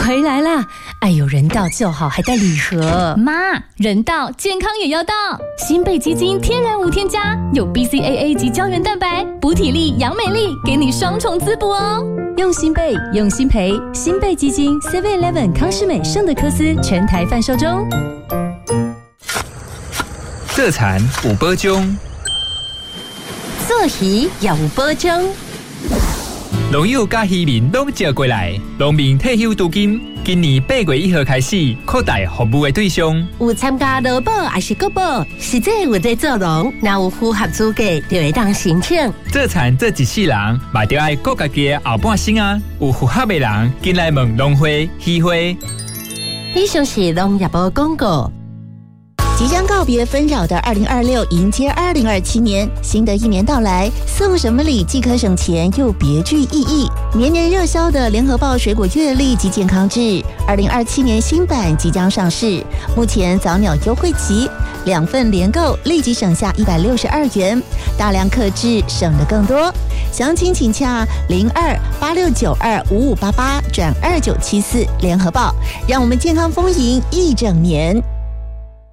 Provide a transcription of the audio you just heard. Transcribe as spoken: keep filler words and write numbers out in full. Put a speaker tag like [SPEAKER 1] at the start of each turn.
[SPEAKER 1] 回来啦！哎呦，人到就好，还带礼盒。
[SPEAKER 2] 妈，人到健康也要到。新贝基金天然无添加，有 B C A A 及胶原蛋白，补体力、养美丽，给你双重滋补哦。
[SPEAKER 1] 用心贝，用心培，新贝基金 seven eleven 康士美、圣德科斯全台贩售中。
[SPEAKER 3] 这产有保障，
[SPEAKER 1] 做鱼也有保障。
[SPEAKER 3] 农友甲渔民拢招过来，农民退休资金今年八月一号开始扩大服务的对象，
[SPEAKER 4] 有参加劳保还是国保，实际有在做农，若有符合资格就会当申请。
[SPEAKER 3] 这产这一世人，嘛就爱顾家己的后半生啊！有符合的人，进来问农会、渔会。
[SPEAKER 4] 以上是农业部广告。
[SPEAKER 5] 即将告别纷扰的二零二六，迎接二零二七年，新的一年到来，送什么礼既可省钱又别具意义？年年热销的联合报水果月历及健康志，二零二七年新版即将上市，目前早鸟优惠期，两份联购立即省下一百六十二元，大量客制省得更多。详情请洽零二八六九二五五八八转二九七四联合报，让我们健康丰盈一整年。